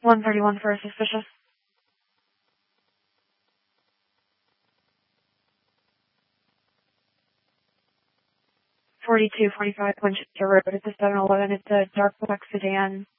131 for a suspicious. 4245 Winchester Road. It's a 711. It's a dark black sedan.